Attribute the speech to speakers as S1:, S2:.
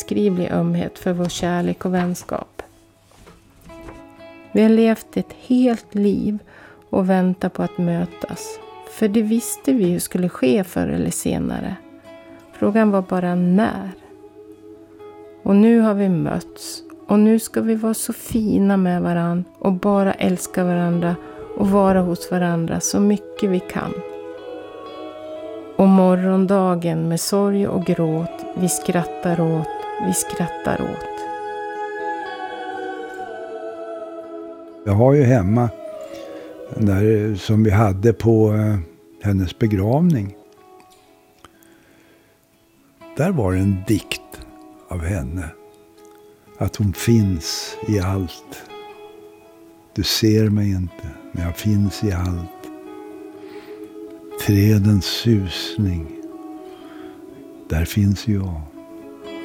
S1: obeskrivlig ömhet för vår kärlek och vänskap. Vi har levt ett helt liv och väntat på att mötas. För det visste vi ju skulle ske förr eller senare. Frågan var bara när. Och nu har vi mötts. Och nu ska vi vara så fina med varandra och bara älska varandra och vara hos varandra så mycket vi kan. Och morgondagen med sorg och gråt, vi skrattar åt, vi skrattar åt.
S2: Jag har ju hemma den där som vi hade på hennes begravning. Där var en dikt av henne. Att hon finns i allt. Du ser mig inte, men jag finns i allt. Trädens susning. Där finns jag.